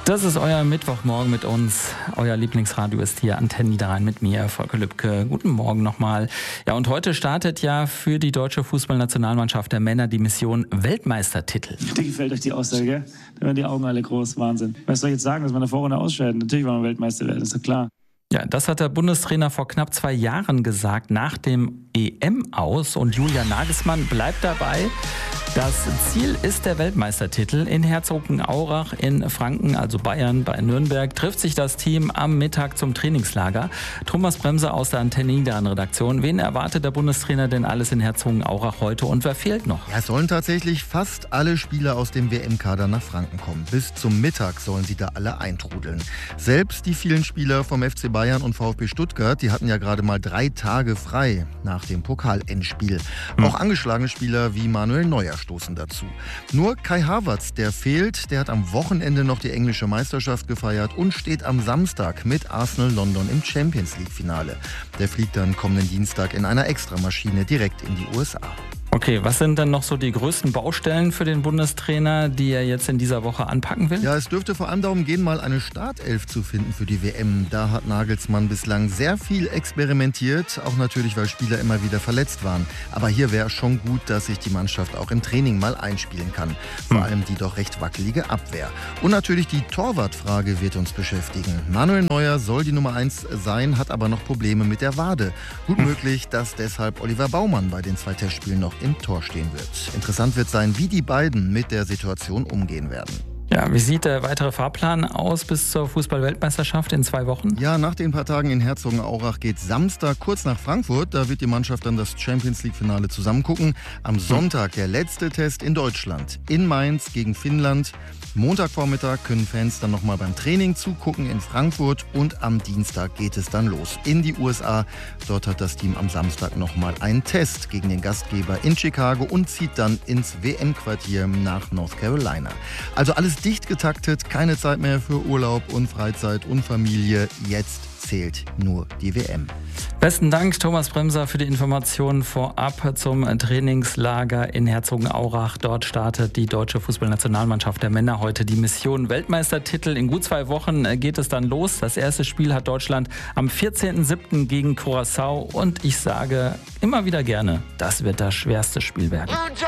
Das ist euer Mittwochmorgen mit uns. Euer Lieblingsradio ist hier Antenne Niederrhein mit mir, Volker Lübke. Guten Morgen nochmal. Ja, und heute startet ja für die deutsche Fußballnationalmannschaft der Männer die Mission Weltmeistertitel. Dir gefällt euch die Aussage, gell? Da werden die Augen alle groß. Wahnsinn. Was soll ich jetzt sagen, dass wir in der Vorrunde ausscheiden? Natürlich wollen wir Weltmeister werden, ist doch klar. Ja, das hat der Bundestrainer vor knapp 2 Jahren gesagt, nach dem EM aus. Und Julian Nagelsmann bleibt dabei. Das Ziel ist der Weltmeistertitel. In Herzogenaurach in Franken, also Bayern, bei Nürnberg, trifft sich das Team am Mittag zum Trainingslager. Thomas Bremser aus der Antenne Niederrhein-Redaktion. Wen erwartet der Bundestrainer denn alles in Herzogenaurach heute und wer fehlt noch? Ja, es sollen tatsächlich fast alle Spieler aus dem WM-Kader nach Franken kommen. Bis zum Mittag sollen sie da alle eintrudeln. Selbst die vielen Spieler vom FC Bayern und VfB Stuttgart, die hatten ja gerade mal 3 Tage frei nach dem Pokal-Endspiel. Auch angeschlagene Spieler wie Manuel Neuer stoßen dazu. Nur Kai Havertz, der fehlt, der hat am Wochenende noch die englische Meisterschaft gefeiert und steht am Samstag mit Arsenal London im Champions-League-Finale. Der fliegt dann kommenden Dienstag in einer Extramaschine direkt in die USA. Okay, was sind dann noch so die größten Baustellen für den Bundestrainer, die er jetzt in dieser Woche anpacken will? Ja, es dürfte vor allem darum gehen, mal eine Startelf zu finden für die WM. Da hat Nagelsmann bislang sehr viel experimentiert, auch natürlich, weil Spieler immer wieder verletzt waren. Aber hier wäre schon gut, dass sich die Mannschaft auch im Training mal einspielen kann. Vor allem die doch recht wackelige Abwehr. Und natürlich die Torwartfrage wird uns beschäftigen. Manuel Neuer soll die Nummer 1 sein, hat aber noch Probleme mit der Wade. Gut möglich, dass deshalb Oliver Baumann bei den 2 Testspielen noch im Tor stehen wird. Interessant wird sein, wie die beiden mit der Situation umgehen werden. Ja, wie sieht der weitere Fahrplan aus bis zur Fußball-Weltmeisterschaft in 2 Wochen? Ja, nach den paar Tagen in Herzogenaurach geht Samstag kurz nach Frankfurt. Da wird die Mannschaft dann das Champions-League-Finale zusammengucken. Am Sonntag der letzte Test in Deutschland. In Mainz gegen Finnland. Montagvormittag können Fans dann nochmal beim Training zugucken in Frankfurt. Und am Dienstag geht es dann los in die USA. Dort hat das Team am Samstag nochmal einen Test gegen den Gastgeber in Chicago und zieht dann ins WM-Quartier nach North Carolina. Also alles dicht getaktet, keine Zeit mehr für Urlaub und Freizeit und Familie. Jetzt zählt nur die WM. Besten Dank, Thomas Bremser, für die Informationen vorab zum Trainingslager in Herzogenaurach. Dort startet die deutsche Fußballnationalmannschaft der Männer heute die Mission Weltmeistertitel. In gut 2 Wochen geht es dann los. Das erste Spiel hat Deutschland am 14.07. gegen Curaçao. Und ich sage immer wieder gerne, das wird das schwerste Spiel werden.